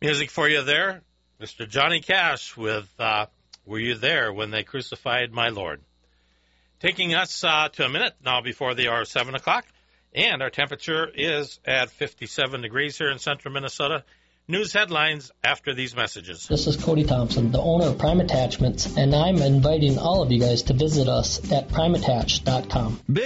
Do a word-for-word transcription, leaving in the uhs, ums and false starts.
Music for you there, Mister Johnny Cash with uh, Were You There When They Crucified My Lord? Taking us uh, to a minute now before the hour of seven o'clock, and our temperature is at fifty-seven degrees here in central Minnesota. News headlines after these messages. This is Cody Thompson, the owner of Prime Attachments, and I'm inviting all of you guys to visit us at prime attach dot com.